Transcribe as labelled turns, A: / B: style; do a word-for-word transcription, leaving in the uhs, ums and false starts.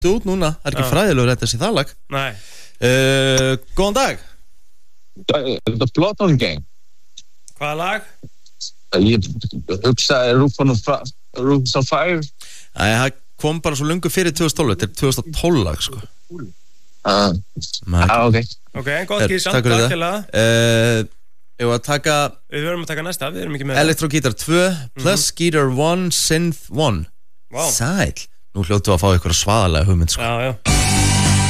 A: út núna, það er ekki fræðilegur þetta sé það lag.
B: Nei.
A: Uh, góðan dag.
C: The Bloodhound Gang.
B: Hvaða lag?
C: Ég hugsaði Roof on Fire.
A: Æ, það kom bara svo lungu fyrir tvö þúsund og tólf, þetta er tvö þúsund og tólf lag sko.
C: Ah, ah ok.
B: Ok, gott gísan, takk til það.
A: Uh, Ég var að taka
B: Við verðum að taka næsta, við erum ekki með
A: Electro Guitar tvö plus mm-hmm. Guitar one, Synth one.
B: Wow.
A: Sæl, nú hljóttu að fá ykkur svaðalega hugmynd sko.
B: Já, já.